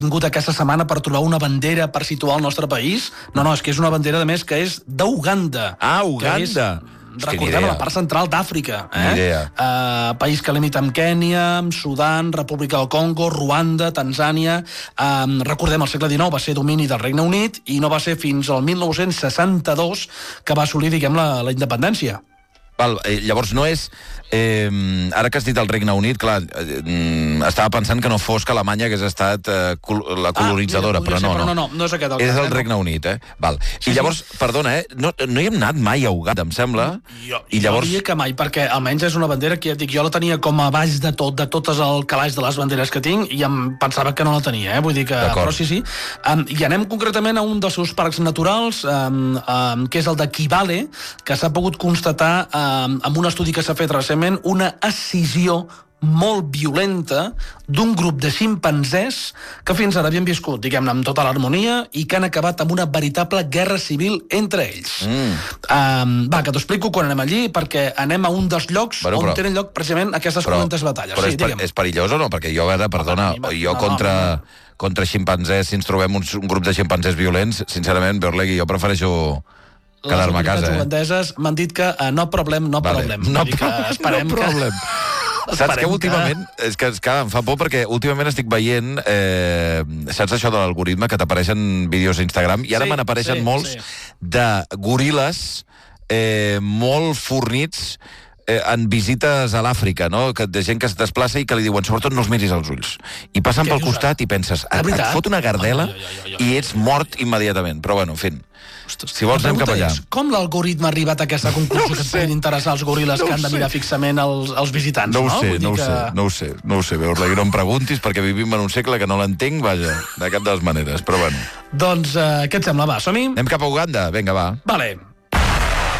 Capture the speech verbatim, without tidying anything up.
tingut aquesta setmana per trobar una bandera per situar el nostre país. No, no, és que és una bandera, de més, que és d'Uganda. Ah, Uganda! Recordem, a la part central d'Àfrica. Eh? Uh, país que limita amb Kènia, amb Sudan, República del Congo, Ruanda, Tanzània. Uh, recordem, el segle dinou va ser domini del Regne Unit i no va ser fins al mil nou-cents seixanta-dos que va assolir, diguem, la, la independència. Val, eh, llavors no és... Eh, ara que has dit el Regne Unit, clar, eh, estava pensant que no fos que Alemanya hagués estat eh, col la colonitzadora, ah, mira, però, no, ser, però no, no, no és aquest el és cas, el eh, Regne no. Unit, eh? Val. Sí, I llavors, sí. perdona, eh? No, no hi hem anat mai a Uganda, em sembla. Jo, I llavors... jo diria que mai, perquè almenys és una bandera que ja dic, jo la tenia com a baix de tot, de totes el calaix de les banderes que tinc, i em pensava que no la tenia, eh? Vull dir que... Però sí, sí. Um, I anem concretament a un dels seus parcs naturals, um, um, que és el de Kibale, que s'ha pogut constatar um, amb un estudi que s'ha fet recentment, una escissió molt violenta d'un grup de ximpanzés que fins ara havien viscut, diguem-ne, amb tota l'harmonia i que han acabat amb una veritable guerra civil entre ells. Mm. Um, va, que t'ho explico quan anem allí, perquè anem a un dels llocs bueno, però, on tenen lloc precisament aquestes quaranta batalles. Però sí, és, per, és perillós o no? Perquè jo, a veure, perdona, no, jo no, contra... No, no, no. contra ximpanzés, si ens trobem un, un grup de ximpanzés violents, sincerament, Berlegui, jo prefereixo quedar-me a casa. Les holandeses eh? m'han dit que uh, no problem, no vale. problem. No, que esperem no problem. Que... Saps que últimament, que... és que, és que em fa por perquè últimament estic veient, eh, saps això de l'algoritme, que t'apareixen vídeos a Instagram, i ara sí, me n'apareixen sí, molts sí. de goril·les eh, molt fornits eh, en visites a l'Àfrica, no? Que, de gent que es desplaça i que li diuen, sobretot no els miris als ulls. I passen pel costat i penses, et, et fot una gardela ai, ai, ai, ai, i ets mort immediatament. Però bueno, en fi, si vols anem cap allà. És, com l'algoritme ha arribat a aquesta conclusió no que et poden interessar els goril·les no que han de mirar sé. fixament els, els visitants? No ho no? sé, Vull no ho que... sé, no ho sé, no ho sé, Berlegui, no em preguntis perquè vivim en un segle que no l'entenc, vaja, de cap de les maneres, però bueno. Doncs, uh, què et sembla? Va, som-hi? Anem cap a Uganda, vinga, va. Vale.